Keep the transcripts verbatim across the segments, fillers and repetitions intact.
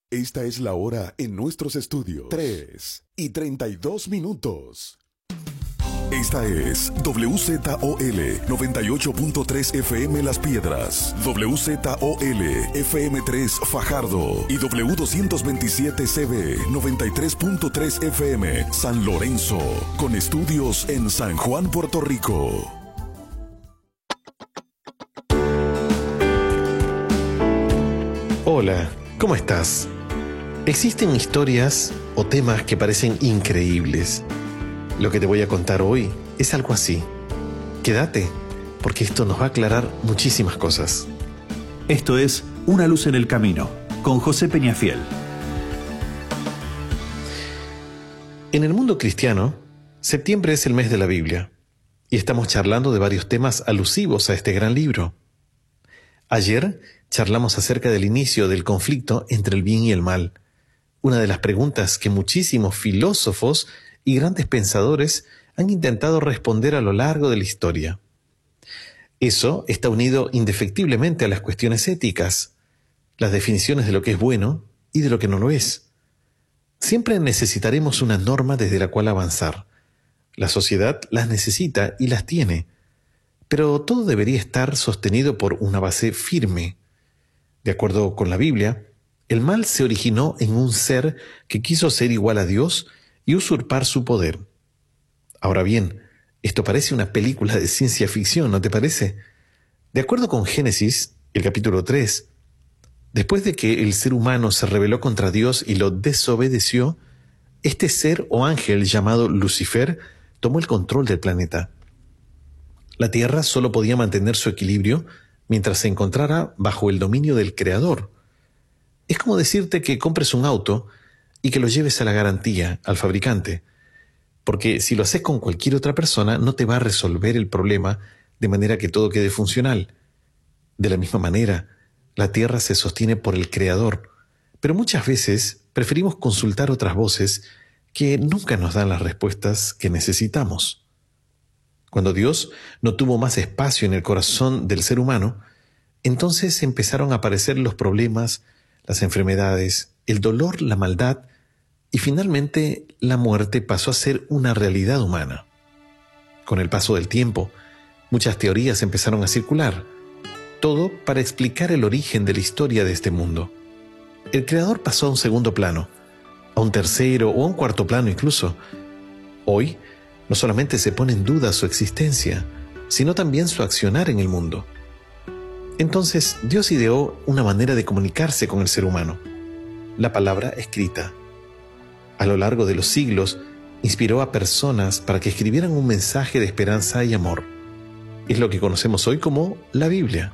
Esta es la hora en nuestros estudios. tres y treinta y dos minutos. Esta es W Z O L noventa y ocho punto tres F M Las Piedras, W Z O L F M tres Fajardo y W doscientos veintisiete C B noventa y tres punto tres F M San Lorenzo, con estudios en San Juan, Puerto Rico. Hola, ¿cómo estás? Existen historias o temas que parecen increíbles. Lo que te voy a contar hoy es algo así. Quédate, porque esto nos va a aclarar muchísimas cosas. Esto es Una luz en el camino, con José Peñafiel. En el mundo cristiano, septiembre es el mes de la Biblia, y estamos charlando de varios temas alusivos a este gran libro. Ayer charlamos acerca del inicio del conflicto entre el bien y el mal, una de las preguntas que muchísimos filósofos y grandes pensadores han intentado responder a lo largo de la historia. Eso está unido indefectiblemente a las cuestiones éticas, las definiciones de lo que es bueno y de lo que no lo es. Siempre necesitaremos una norma desde la cual avanzar. La sociedad las necesita y las tiene, pero todo debería estar sostenido por una base firme. De acuerdo con la Biblia, el mal se originó en un ser que quiso ser igual a Dios y usurpar su poder. Ahora bien, esto parece una película de ciencia ficción, ¿no te parece? De acuerdo con Génesis, el capítulo tres, después de que el ser humano se rebeló contra Dios y lo desobedeció, este ser o ángel llamado Lucifer tomó el control del planeta. La Tierra solo podía mantener su equilibrio mientras se encontrara bajo el dominio del Creador. Es como decirte que compres un auto y que lo lleves a la garantía, al fabricante, porque si lo haces con cualquier otra persona no te va a resolver el problema de manera que todo quede funcional. De la misma manera, la Tierra se sostiene por el Creador, pero muchas veces preferimos consultar otras voces que nunca nos dan las respuestas que necesitamos. Cuando Dios no tuvo más espacio en el corazón del ser humano, entonces empezaron a aparecer los problemas, las enfermedades, el dolor, la maldad, y finalmente la muerte pasó a ser una realidad humana. Con el paso del tiempo, muchas teorías empezaron a circular, todo para explicar el origen de la historia de este mundo. El Creador pasó a un segundo plano, a un tercero o a un cuarto plano incluso. Hoy, no solamente se pone en duda su existencia, sino también su accionar en el mundo. Entonces, Dios ideó una manera de comunicarse con el ser humano, la palabra escrita. A lo largo de los siglos, inspiró a personas para que escribieran un mensaje de esperanza y amor. Es lo que conocemos hoy como la Biblia.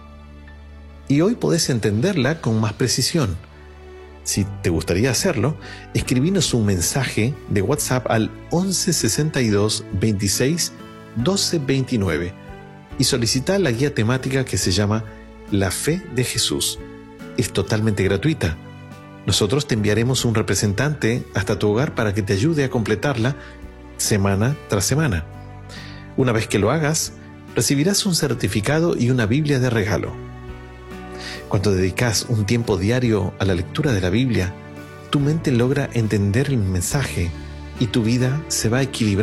Y hoy podés entenderla con más precisión. Si te gustaría hacerlo, escribinos un mensaje de WhatsApp al once sesenta y dos veintiséis doce veintinueve y solicita la guía temática que se llama La Fe de Jesús. Es totalmente gratuita. Nosotros te enviaremos un representante hasta tu hogar para que te ayude a completarla semana tras semana. Una vez que lo hagas, recibirás un certificado y una Biblia de regalo. Cuando dedicas un tiempo diario a la lectura de la Biblia, tu mente logra entender el mensaje y tu vida se va equilibrando.